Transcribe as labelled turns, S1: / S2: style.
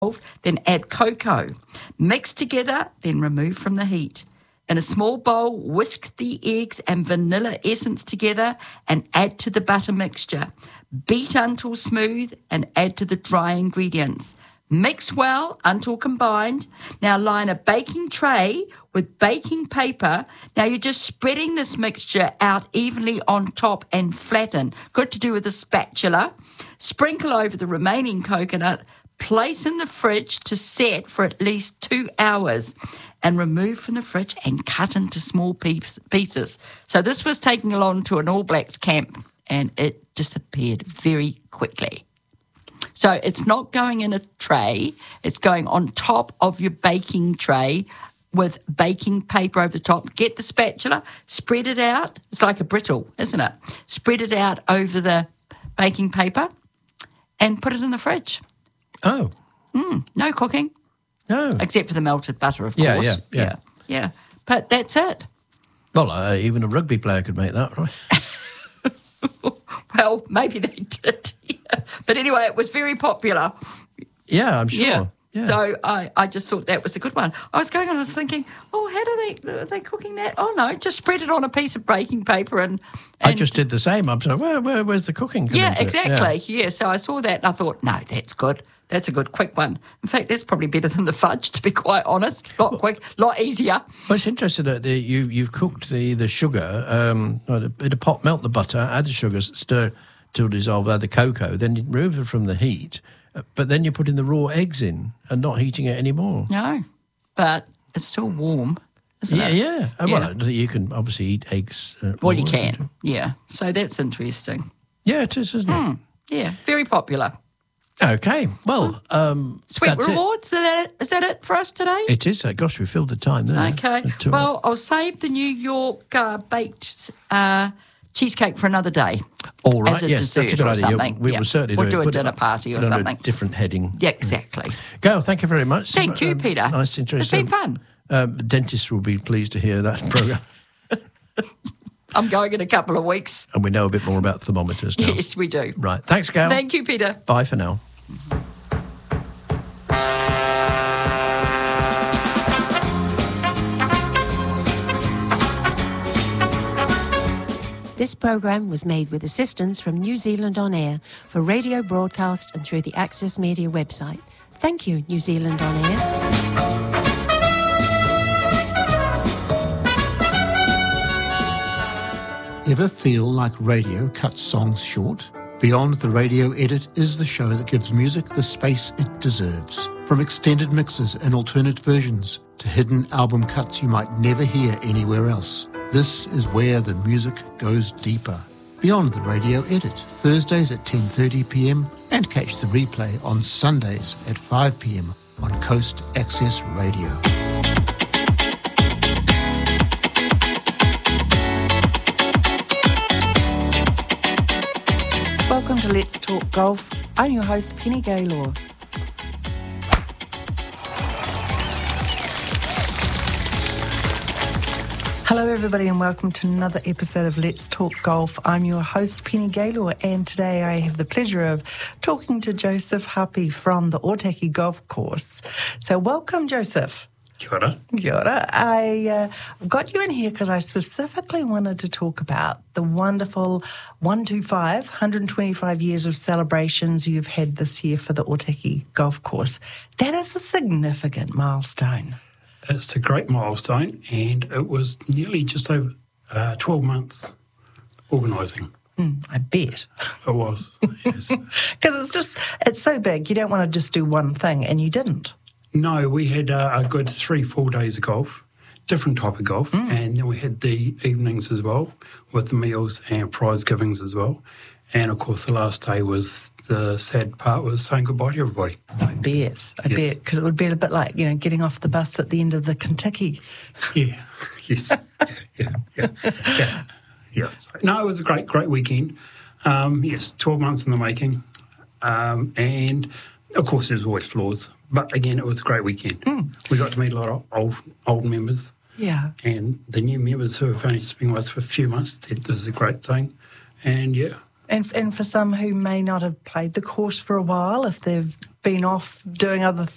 S1: then add cocoa. Mix together, then remove from the heat. In a small bowl, whisk the eggs and vanilla essence together and add to the butter mixture. Beat until smooth and add to the dry ingredients. Mix well until combined. Now line a baking tray with baking paper. Now you're just spreading this mixture out evenly on top and flatten. Good to do with a spatula. Sprinkle over the remaining coconut. Place in the fridge to set for at least 2 hours and remove from the fridge and cut into small pieces. So this was taken along to an All Blacks camp and it disappeared very quickly. So it's not going in a tray, it's going on top of your baking tray with baking paper over the top. Get the spatula, spread it out. It's like a brittle, isn't it? Spread it out over the baking paper and put it in the fridge.
S2: Oh.
S1: No cooking.
S2: No.
S1: Except for the melted butter, of course. Yeah. But that's it.
S2: Well, even a rugby player could make that, right?
S1: Well, maybe they did. Yeah. But anyway, it was very popular.
S2: Yeah, I'm sure. Yeah.
S1: So I just thought that was a good one. I was going on and thinking, are they cooking that? Oh, no, just spread it on a piece of baking paper and
S2: I just did the same. I'm sorry, where's the cooking?
S1: Yeah, exactly. Yeah, so I saw that and I thought, no, that's good. That's a good, quick one. In fact, that's probably better than the fudge, to be quite honest. Quick, lot easier.
S2: Well, it's interesting that you've cooked the sugar in a pot, melt the butter, add the sugar, stir till dissolve, add the cocoa, then you remove it from the heat, but then you're putting the raw eggs in and not heating it anymore.
S1: No, but it's still warm, isn't it?
S2: Yeah. Well, you can obviously eat eggs.
S1: Well, you can, yeah. So that's interesting.
S2: Yeah, it is, isn't it?
S1: Yeah, very popular.
S2: Okay, well,
S1: Sweet rewards, is that it for us today?
S2: It is. Gosh, we filled the time there.
S1: Okay, well, I'll save the New York baked cheesecake for another day.
S2: All right,
S1: as a
S2: yes,
S1: dessert
S2: that's a good
S1: or
S2: idea.
S1: something.
S2: We will certainly
S1: do a dinner party or something.
S2: A different heading.
S1: Yeah, exactly.
S2: Gail, thank you very much.
S1: Thank you, Peter.
S2: Nice, interesting.
S1: It's been fun.
S2: Dentists will be pleased to hear that programme.
S3: I'm going in a couple of weeks.
S2: And we know a bit more about thermometers now.
S3: Yes, we do.
S2: Right. Thanks, Gail.
S3: Thank you, Peter.
S2: Bye for now.
S4: This program was made with assistance from New Zealand On Air for radio broadcast and through the Access Media website. Thank you, New Zealand On Air.
S5: Ever feel like radio cuts songs short? Beyond the Radio Edit is the show that gives music the space it deserves. From extended mixes and alternate versions to hidden album cuts you might never hear anywhere else. This is where the music goes deeper. Beyond the Radio Edit, Thursdays at 10:30pm and catch the replay on Sundays at 5pm on Coast Access Radio.
S6: Welcome to Let's Talk Golf. I'm your host, Penny Gaylor. Hello everybody and welcome to another episode of Let's Talk Golf. I'm your host, Penny Gaylor, and today I have the pleasure of talking to Joseph Happy from the Otaki Golf Course. So welcome, Joseph.
S7: Kia ora.
S6: Kia ora. I got you in here because I specifically wanted to talk about the wonderful 125 years of celebrations you've had this year for the Otaki Golf Course. That is a significant milestone.
S7: It's a great milestone, and it was nearly just over 12 months organising.
S6: I bet.
S7: It was, yes.
S6: Because it's so big, you don't want to just do one thing, and you didn't.
S7: No, we had a good 3 full days of golf, different type of golf, and then we had the evenings as well with the meals and prize givings as well. And, of course, the last day was the sad part was saying goodbye to everybody.
S6: I bet, because it would be a bit like, getting off the bus at the end of the Kentucky.
S7: Yeah, yes, yeah. So, no, it was a great weekend. Yes, 12 months in the making. And, of course, there's always flaws. But, again, it was a great weekend. We got to meet a lot of old members.
S6: Yeah.
S7: And the new members who have only just been with us for a few months said this is a great thing. And, yeah.
S6: And for some who may not have played the course for a while, if they've been off doing other